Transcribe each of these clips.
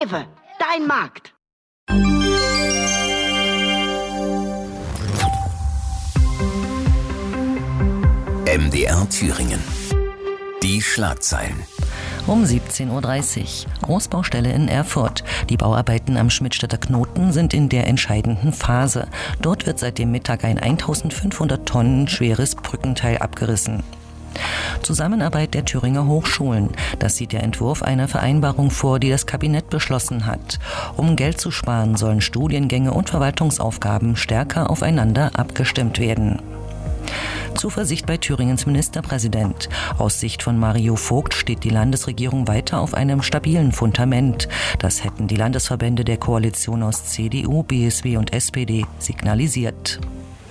Rewe, dein Markt. MDR Thüringen. Die Schlagzeilen. Um 17.30 Uhr. Großbaustelle in Erfurt. Die Bauarbeiten am Schmidtstädter Knoten sind in der entscheidenden Phase. Dort wird seit dem Mittag ein 1500 Tonnen schweres Brückenteil abgerissen. Zusammenarbeit der Thüringer Hochschulen. Das sieht der Entwurf einer Vereinbarung vor, die das Kabinett beschlossen hat. Um Geld zu sparen, sollen Studiengänge und Verwaltungsaufgaben stärker aufeinander abgestimmt werden. Zuversicht bei Thüringens Ministerpräsident. Aus Sicht von Mario Vogt steht die Landesregierung weiter auf einem stabilen Fundament. Das hätten die Landesverbände der Koalition aus CDU, BSW und SPD signalisiert.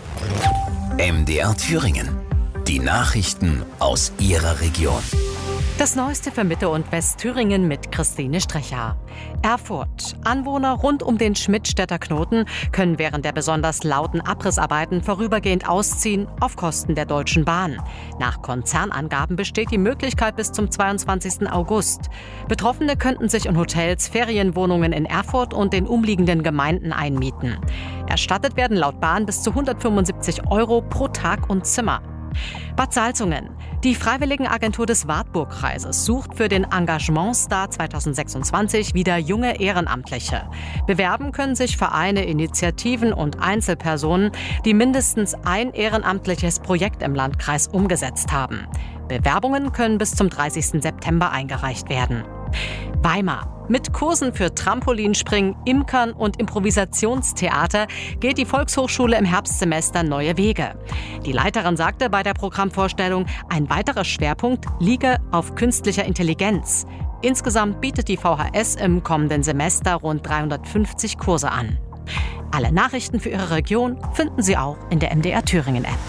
MDR Thüringen. Die Nachrichten aus Ihrer Region. Das Neueste für Mitte- und Westthüringen mit Christine Strecher. Erfurt. Anwohner rund um den Schmidtstädter Knoten können während der besonders lauten Abrissarbeiten vorübergehend ausziehen auf Kosten der Deutschen Bahn. Nach Konzernangaben besteht die Möglichkeit bis zum 22. August. Betroffene könnten sich in Hotels, Ferienwohnungen in Erfurt und den umliegenden Gemeinden einmieten. Erstattet werden laut Bahn bis zu 175 € pro Tag und Zimmer. Bad Salzungen. Die Freiwilligenagentur des Wartburgkreises sucht für den Engagementstar 2026 wieder junge Ehrenamtliche. Bewerben können sich Vereine, Initiativen und Einzelpersonen, die mindestens ein ehrenamtliches Projekt im Landkreis umgesetzt haben. Bewerbungen können bis zum 30. September eingereicht werden. Weimar. Mit Kursen für Trampolinspringen, Imkern und Improvisationstheater geht die Volkshochschule im Herbstsemester neue Wege. Die Leiterin sagte bei der Programmvorstellung, ein weiterer Schwerpunkt liege auf künstlicher Intelligenz. Insgesamt bietet die VHS im kommenden Semester rund 350 Kurse an. Alle Nachrichten für Ihre Region finden Sie auch in der MDR Thüringen App.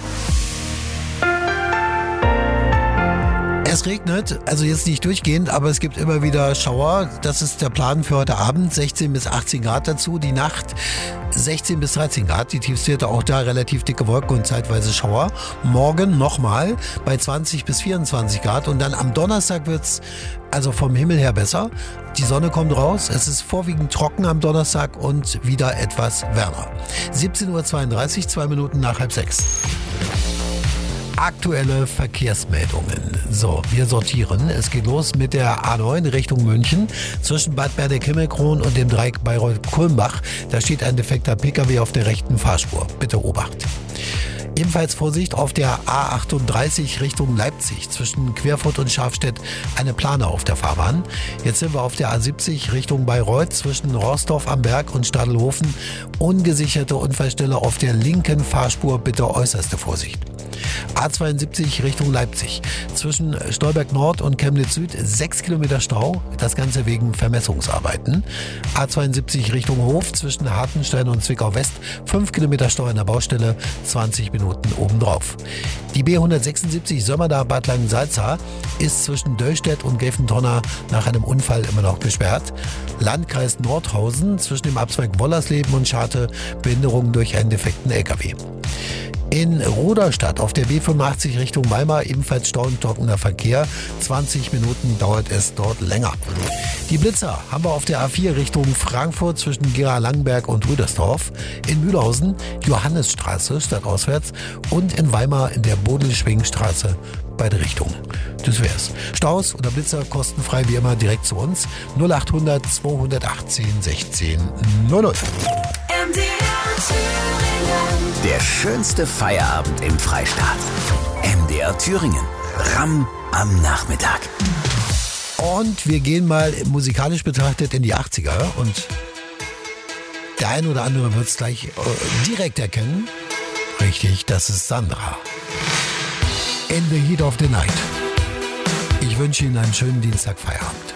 Es regnet, also jetzt nicht durchgehend, aber es gibt immer wieder Schauer. Das ist der Plan für heute Abend, 16 bis 18 Grad dazu. Die Nacht 16 bis 13 Grad, die Tiefstwerte auch da relativ dicke Wolken und zeitweise Schauer. Morgen nochmal bei 20 bis 24 Grad und dann am Donnerstag wird's also vom Himmel her besser. Die Sonne kommt raus, es ist vorwiegend trocken am Donnerstag und wieder etwas wärmer. 17.32 Uhr, 2 Minuten nach 5:30. Aktuelle Verkehrsmeldungen. So, wir sortieren. Es geht los mit der A9 Richtung München zwischen Bad Berneck-Himmelkron und dem Dreieck Bayreuth-Kulmbach. Da steht ein defekter Pkw auf der rechten Fahrspur. Bitte Obacht. Ebenfalls Vorsicht auf der A38 Richtung Leipzig zwischen Querfurt und Schafstedt eine Plane auf der Fahrbahn. Jetzt sind wir auf der A70 Richtung Bayreuth zwischen Rorsdorf am Berg und Stadelhofen. Ungesicherte Unfallstelle auf der linken Fahrspur, bitte äußerste Vorsicht. A72 Richtung Leipzig. Zwischen Stolberg Nord und Chemnitz Süd 6 Kilometer Stau. Das Ganze wegen Vermessungsarbeiten. A72 Richtung Hof zwischen Hartenstein und Zwickau West. 5 Kilometer Stau an der Baustelle. 20 Minuten obendrauf. Die B176 Sömmerda-Bad Langensalza ist zwischen Döllstedt und Gelfentonner nach einem Unfall immer noch gesperrt. Landkreis Nordhausen zwischen dem Abzweig Wollersleben und Scharte Behinderungen durch einen defekten LKW. In Ruderstadt auf der B85 Richtung Weimar ebenfalls Stau und trockener Verkehr. 20 Minuten dauert es dort länger. Die Blitzer haben wir auf der A4 Richtung Frankfurt zwischen Gera-Langenberg und Rüdersdorf. In Mühlhausen Johannesstraße stadtauswärts und in Weimar in der Bodelschwingstraße beide Richtungen. Das wär's. Staus oder Blitzer kostenfrei wie immer direkt zu uns. 0800 218 16 00. Der schönste Feierabend im Freistaat. MDR Thüringen. Ramm am Nachmittag. Und wir gehen mal musikalisch betrachtet in die 80er. Und der ein oder andere wird es gleich direkt erkennen. Richtig, das ist Sandra. In the Heat of the Night. Ich wünsche Ihnen einen schönen Dienstagfeierabend.